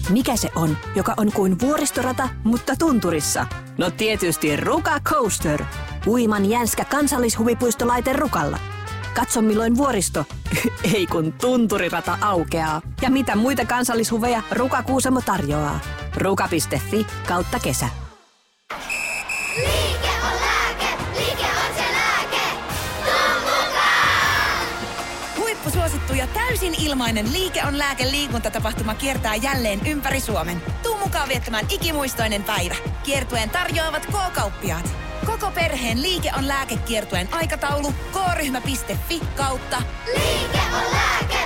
Mikä se on, joka on kuin vuoristorata, mutta tunturissa? No tietysti Ruka Coaster. Uiman jänskä kansallishuvipuistolaite Rukalla. Katso milloin vuoristo, ei kun tunturirata aukeaa. Ja mitä muita kansallishuveja Ruka Kuusamo tarjoaa. Ruka.fi/kesä. Liike on lääke, liike on se lääke. Tuu mukaan! Huippusuosittu ja täysin ilmainen Liike on lääke -liikuntatapahtuma kiertää jälleen ympäri Suomen. Tuu mukaan viettämään ikimuistoinen päivä. Kiertueen tarjoavat K-kauppiaat. Koko perheen Liike on lääke -kiertueen aikataulu k-ryhmä.fi/Liike on lääke.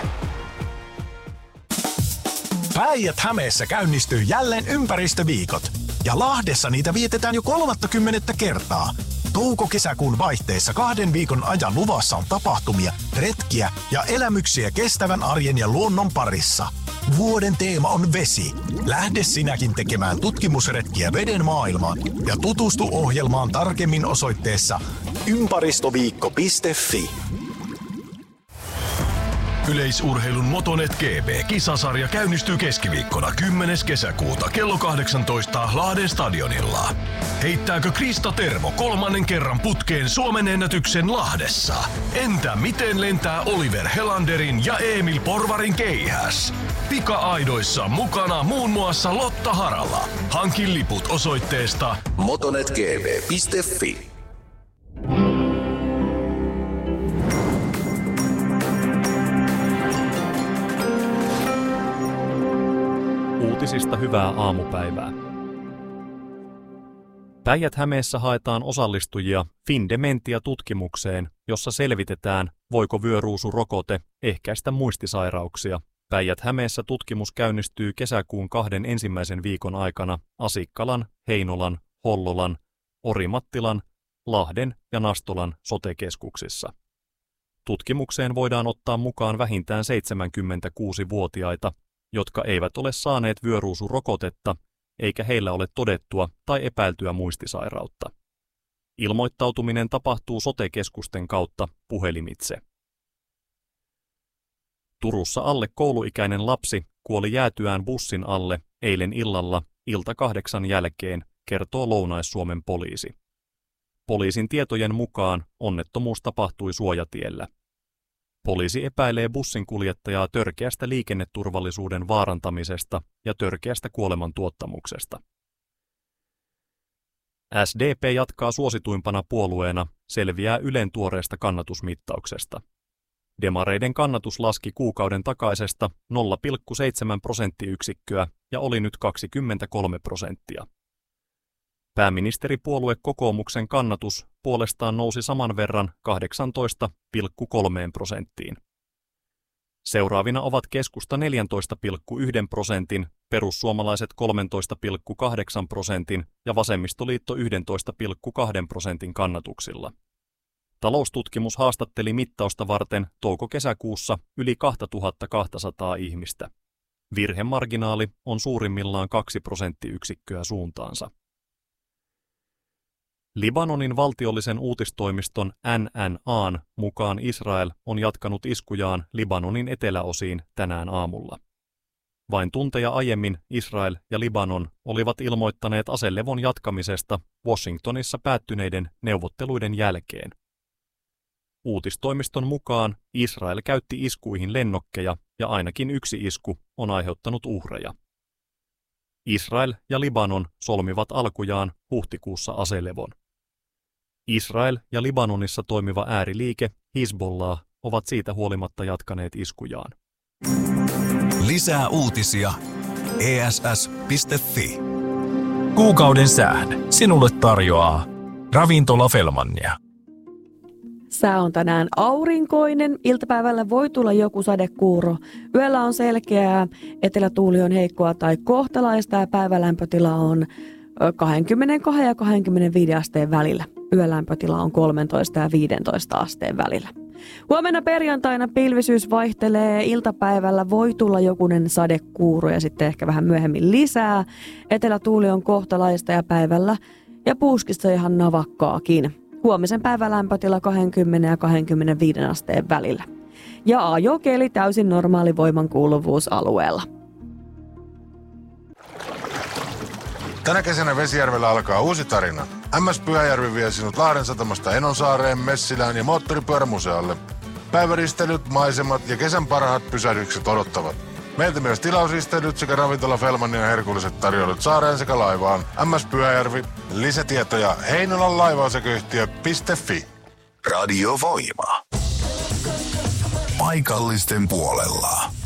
Päijät-Hämeessä käynnistyy jälleen ympäristöviikot. Ja Lahdessa niitä vietetään jo 30. kertaa. Touko-kesäkuun vaihteessa 2 viikon ajan luvassa on tapahtumia, retkiä ja elämyksiä kestävän arjen ja luonnon parissa. Vuoden teema on vesi. Lähde sinäkin tekemään tutkimusretkiä veden maailmaan ja tutustu ohjelmaan tarkemmin osoitteessa ympäristöviikko.fi. Yleisurheilun Motonet GP-kisasarja käynnistyy keskiviikkona 10. kesäkuuta kello 18 Lahden stadionilla. Heittääkö Krista Tervo 3. kerran putkeen Suomen ennätyksen Lahdessa? Entä miten lentää Oliver Helanderin ja Emil Porvarin keihäs? Pika-aidoissa mukana muun muassa Lotta Harala. Hankin liput osoitteesta motonetgp.fi. Uutisista hyvää aamupäivää. Päijät-Hämeessä haetaan osallistujia FinDementia-tutkimukseen, jossa selvitetään, voiko vyöruusurokote ehkäistä muistisairauksia. Päijät-Hämeessä tutkimus käynnistyy kesäkuun 2 ensimmäisen viikon aikana Asikkalan, Heinolan, Hollolan, Orimattilan, Lahden ja Nastolan sote-keskuksissa. Tutkimukseen voidaan ottaa mukaan vähintään 76-vuotiaita, jotka eivät ole saaneet vyöruusurokotetta, eikä heillä ole todettua tai epäiltyä muistisairautta. Ilmoittautuminen tapahtuu sote-keskusten kautta puhelimitse. Turussa alle kouluikäinen lapsi kuoli jäätyään bussin alle eilen illalla 8 jälkeen, kertoo Lounais-Suomen poliisi. Poliisin tietojen mukaan onnettomuus tapahtui suojatiellä. Poliisi epäilee bussin kuljettajaa törkeästä liikenneturvallisuuden vaarantamisesta ja törkeästä kuolemantuottamuksesta. SDP jatkaa suosituimpana puolueena, selviää Ylen tuoreesta kannatusmittauksesta. Demareiden kannatus laski kuukauden takaisesta 0,7 prosenttiyksikköä ja oli nyt 23%. Pääministeripuolue Kokoomuksen kannatus puolestaan nousi saman verran 18,3%. Seuraavina ovat Keskusta 14,1%, Perussuomalaiset 13,8% ja Vasemmistoliitto 11,2% kannatuksilla. Taloustutkimus haastatteli mittausta varten touko-kesäkuussa yli 2200 ihmistä. Virhemarginaali on suurimmillaan 2 prosenttiyksikköä suuntaansa. Libanonin valtiollisen uutistoimiston NNA:n mukaan Israel on jatkanut iskujaan Libanonin eteläosiin tänään aamulla. Vain tunteja aiemmin Israel ja Libanon olivat ilmoittaneet aselevon jatkamisesta Washingtonissa päättyneiden neuvotteluiden jälkeen. Uutistoimiston mukaan Israel käytti iskuihin lennokkeja ja ainakin yksi isku on aiheuttanut uhreja. Israel ja Libanon solmivat alkujaan huhtikuussa aselevon. Israel ja Libanonissa toimiva ääriliike Hizbollah ovat siitä huolimatta jatkaneet iskujaan. Lisää uutisia ess.fi. Kuukauden sään sinulle tarjoaa Ravintola Fellmania. Sää on tänään aurinkoinen, iltapäivällä voi tulla joku sadekuuro. Yöllä on selkeää, etelätuuli on heikkoa tai kohtalaista ja päivälämpötila on 22 ja 25 asteen välillä. Yölämpötila on 13 ja 15 asteen välillä. Huomenna perjantaina pilvisyys vaihtelee, iltapäivällä voi tulla jokunen sadekuuro ja sitten ehkä vähän myöhemmin lisää. Etelätuuli on kohtalaista ja päivällä ja puuskista ihan navakkaakin. Huomisen päivälämpötila 20 ja 25 asteen välillä. Ja ajokeli täysin normaali voimankuuluvuusalueella. Tänä kesänä Vesijärvellä alkaa uusi tarina. MS Pyhäjärvi vie sinut Lahden satamasta Enonsaareen, Messilään ja moottoripyörämuseolle. Päiväristelyt, maisemat ja kesän parhaat pysähdykset odottavat. Meiltä myös tilausristelyt sekä ravintola Felmannin ja herkulliset tarjoulut saareen sekä laivaan. MS Pyhäjärvi. Lisätietoja Heinolan laivaosakeyhtiö.fi. Radio Voima. Paikallisten puolella.